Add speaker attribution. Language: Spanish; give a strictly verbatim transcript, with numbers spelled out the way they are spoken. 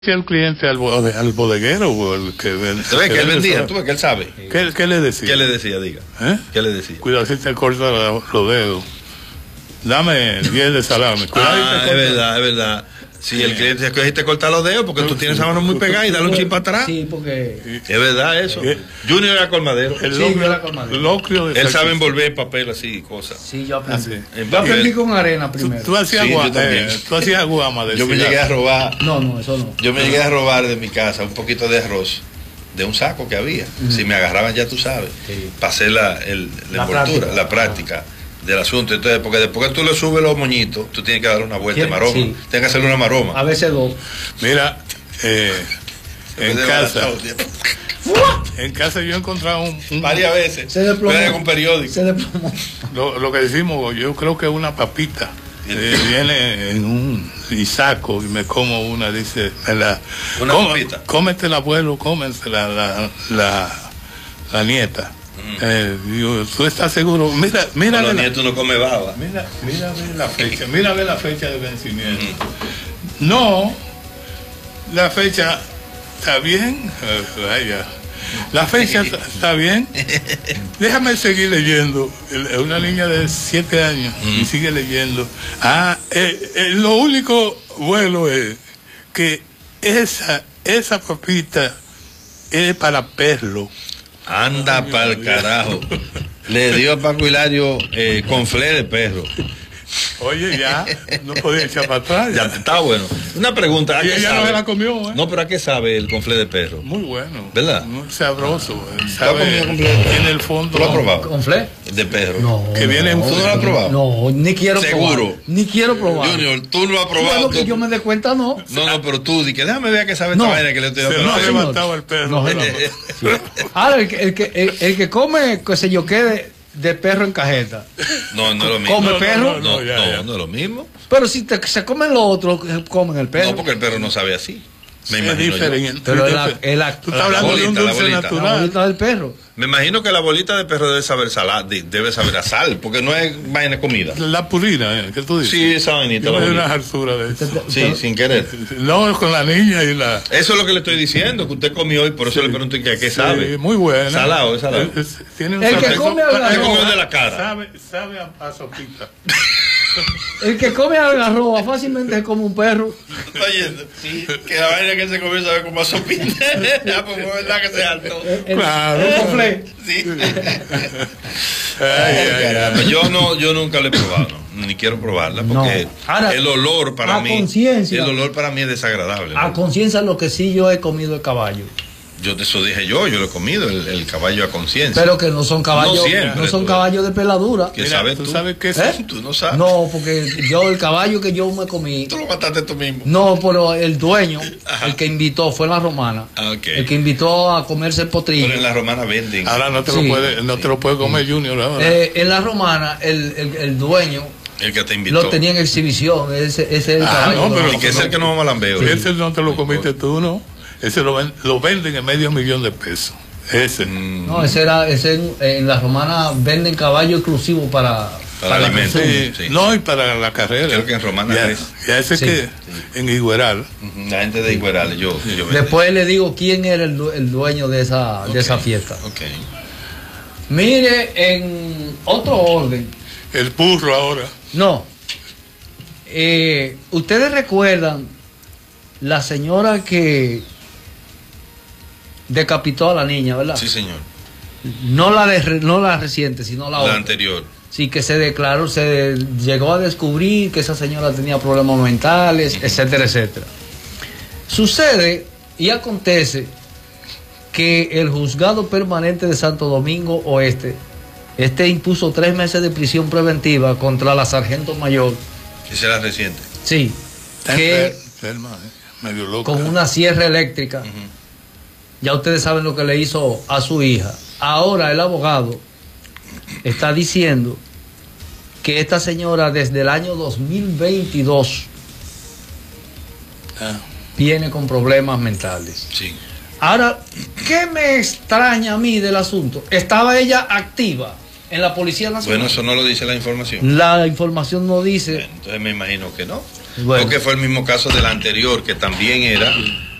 Speaker 1: el cliente al, al bodeguero o el que vende.
Speaker 2: ¿Tú ves que él vendía? ¿Tú ves que él sabe?
Speaker 1: ¿Qué, qué le decía?
Speaker 2: ¿Qué le decía, diga?
Speaker 1: ¿Eh?
Speaker 2: ¿Qué le decía?
Speaker 1: Cuidado si te corta los dedos. Dame diez de salame. Cuidado
Speaker 2: Ah, es verdad, es verdad. Si sí, el cliente dice que te corta los dedos porque tú tienes esa mano muy pegada y dale un chip para atrás.
Speaker 3: Sí, porque...
Speaker 2: Es verdad eso. Sí. Junior era colmadero.
Speaker 1: El
Speaker 3: sí,
Speaker 1: locrio,
Speaker 3: era colmadero.
Speaker 1: locrio de
Speaker 2: él sabe envolver papel así y cosas.
Speaker 3: Sí, yo aprendí.
Speaker 1: Ah, sí.
Speaker 3: Yo aprendí con arena primero.
Speaker 1: Tú, tú hacías
Speaker 2: sí,
Speaker 1: guama, eh, tú hacías guama de
Speaker 2: Yo me llegué a robar.
Speaker 3: No, no, eso no.
Speaker 2: Yo me llegué a robar de mi casa un poquito de arroz de un saco que había. Uh-huh. Si me agarraban ya tú sabes. Sí. Pasé la, el, la, la envoltura, práctica. la práctica. Ah. Del asunto, entonces, porque después que tú le subes los moñitos, tú tienes que darle una vuelta de maroma, sí. Tienes que hacerle una maroma.
Speaker 3: A veces dos.
Speaker 1: Mira, eh, en casa, en casa yo he encontrado un, un
Speaker 2: varias veces.
Speaker 3: Se desplomó.
Speaker 2: Un periódico.
Speaker 3: Se desplomó.
Speaker 1: Lo, lo que decimos, yo creo que una papita eh, viene en un y saco y me como una, dice, me la,
Speaker 2: una
Speaker 1: come,
Speaker 2: papita.
Speaker 1: Cómete el abuelo, cómete la, la, la, la nieta. Eh, digo, ¿tú estás seguro? Mira, mira.
Speaker 2: Los nietos no come baba.
Speaker 1: Mira, mira la fecha, mira la fecha de vencimiento. Mm. No, la fecha está bien. Vaya. La fecha está bien. Déjame seguir leyendo. Una niña de siete años mm. y sigue leyendo. Ah, eh, eh, lo único bueno es que esa, esa papita es para perro.
Speaker 2: Anda pa'l carajo. Le dio a Paco Hilario eh, conflé de perro.
Speaker 1: Oye, ya, no podía echar para atrás.
Speaker 2: Ya, ya está bueno. Una pregunta. ¿a
Speaker 1: y
Speaker 2: qué
Speaker 1: ella
Speaker 2: sabe?
Speaker 1: no se la comió, ¿eh?
Speaker 2: No, pero ¿a qué sabe el conflé de perro?
Speaker 1: Muy bueno.
Speaker 2: ¿Verdad?
Speaker 1: Muy sabroso.
Speaker 2: Ah.
Speaker 1: Sabe, en el fondo.
Speaker 2: ¿Tú lo has probado?
Speaker 3: ¿Conflé?
Speaker 2: De perro.
Speaker 3: No.
Speaker 1: Que viene
Speaker 3: no,
Speaker 1: en...
Speaker 2: ¿Tú no lo has probado?
Speaker 3: No, ni quiero
Speaker 2: ¿Seguro?
Speaker 3: probar. Ni quiero probar.
Speaker 2: Junior, tú no lo has probado.
Speaker 3: Bueno, que yo me dé cuenta, no.
Speaker 2: No, no, pero tú, di que déjame ver a qué sabe
Speaker 3: no.
Speaker 2: esta vaina que le estoy
Speaker 1: Se
Speaker 2: dando.
Speaker 1: no ha levantado el perro.
Speaker 3: No, no, no. Sí. Ahora, el que, el, que, el, el que come, qué sé yo, qué de, de perro en cajeta.
Speaker 2: No, no es lo mismo.
Speaker 3: ¿Come
Speaker 1: no,
Speaker 3: perro?
Speaker 1: No, no,
Speaker 2: No,
Speaker 1: no, ya,
Speaker 2: no,
Speaker 1: ya.
Speaker 2: no es lo mismo.
Speaker 3: Pero si te, se comen los otros, comen el perro.
Speaker 2: No, porque el perro no sabe así. Me
Speaker 1: es
Speaker 2: imagino
Speaker 1: diferente.
Speaker 2: yo.
Speaker 3: Pero el, el, el,
Speaker 1: tú estás hablando bolita, de un dulce
Speaker 2: la
Speaker 1: natural.
Speaker 3: La bolita del perro.
Speaker 2: Me imagino que la bolita de perro debe saber salad, debe saber a sal, porque no es vaina de comida.
Speaker 1: La purina, ¿eh? ¿Qué tú dices?
Speaker 2: Sí, esa vainita.
Speaker 1: Yo me di una hartura de eso.
Speaker 2: Sí, sin querer.
Speaker 1: No, con la niña y la...
Speaker 2: Eso es lo que le estoy diciendo, que usted comió y por eso sí. le pregunto que a qué sabe.
Speaker 1: Sí, muy buena.
Speaker 2: Salado, es salado.
Speaker 1: Es, es, tiene un
Speaker 3: el que come al
Speaker 2: arroz. comió de la cara.
Speaker 1: Sabe, sabe a, a sopita.
Speaker 3: El que come al arroz fácilmente es como un perro.
Speaker 2: Oye, sí, que la vaina que se comió sabe como a sopita. Ah, pues es verdad que se alto.
Speaker 1: Claro.
Speaker 3: El conflé.
Speaker 2: Sí.
Speaker 1: Ay, ay, ay.
Speaker 2: Yo no, yo nunca la he probado, no, ni quiero probarla, porque
Speaker 3: no. Ahora,
Speaker 2: el olor para
Speaker 3: a
Speaker 2: mí,
Speaker 3: conciencia,
Speaker 2: el olor para mí es desagradable.
Speaker 3: A
Speaker 2: ¿no?
Speaker 3: conciencia lo que sí yo he comido es caballo.
Speaker 2: Yo de eso dije yo, yo lo he comido, el, el caballo a conciencia.
Speaker 3: Pero que no son caballos,
Speaker 2: no, siempre,
Speaker 3: no son
Speaker 2: tú,
Speaker 3: caballos de peladura.
Speaker 2: ¿Qué
Speaker 1: Mira,
Speaker 2: sabes
Speaker 1: tú?
Speaker 2: tú?
Speaker 1: sabes qué es
Speaker 3: ¿Eh?
Speaker 2: Tú no sabes.
Speaker 3: No, porque yo el caballo que yo me comí.
Speaker 2: Tú lo mataste tú mismo.
Speaker 3: No, pero el dueño,
Speaker 2: Ajá.
Speaker 3: el que invitó, fue en la romana.
Speaker 2: Ah, okay.
Speaker 3: El que invitó a comerse el potrillo.
Speaker 2: Pero en la romana venden.
Speaker 1: Ahora no te
Speaker 3: sí.
Speaker 1: lo puede, no te lo puede comer Junior ahora.
Speaker 3: Eh, en la romana, el, el, el dueño
Speaker 2: el que te invitó
Speaker 3: lo tenía en exhibición. Ese, ese es el
Speaker 1: Ah,
Speaker 3: caballo.
Speaker 1: no, pero
Speaker 2: y que es el que no malambeo.
Speaker 1: Sí. Ese no te lo comiste tú, ¿no? Ese lo, ven, lo venden en medio millón de pesos. Ese.
Speaker 2: Mm.
Speaker 3: No, ese era, ese en, en la romana venden caballo exclusivo para,
Speaker 2: para, para alimentos.
Speaker 1: Sí, sí. No, y para la carrera.
Speaker 2: Creo que en romana
Speaker 1: ya,
Speaker 2: es.
Speaker 1: Ya ese
Speaker 3: sí.
Speaker 1: que en Igueral.
Speaker 2: La gente de Igueral, yo, yo
Speaker 3: después le digo quién era el, el dueño de esa, okay. de esa fiesta.
Speaker 2: Okay.
Speaker 3: Mire, en otro orden.
Speaker 1: El burro ahora.
Speaker 3: No. Eh, Ustedes recuerdan la señora que decapitó a la niña, ¿verdad?
Speaker 2: Sí, señor.
Speaker 3: No la de, no la reciente, sino la,
Speaker 2: la
Speaker 3: otra.
Speaker 2: anterior.
Speaker 3: Sí, que se declaró, se llegó a descubrir que esa señora tenía problemas mentales, uh-huh. etcétera, etcétera. Sucede y acontece que el juzgado permanente de Santo Domingo Oeste, este impuso tres meses de prisión preventiva contra la sargento mayor.
Speaker 2: Esa era reciente.
Speaker 3: Sí.
Speaker 1: Está
Speaker 3: que
Speaker 1: enferma, eh, medio loca.
Speaker 3: Con una sierra eléctrica. Uh-huh. Ya ustedes saben lo que le hizo a su hija. Ahora el abogado está diciendo que esta señora desde el año dos mil veintidós ah. viene con problemas mentales.
Speaker 2: Sí.
Speaker 3: Ahora, ¿qué me extraña a mí del asunto? ¿Estaba ella activa en la Policía Nacional?
Speaker 2: Bueno, eso no lo dice la información.
Speaker 3: La información no dice.
Speaker 2: Bueno, entonces me imagino que no. Bueno. Porque fue el mismo caso del anterior, que también era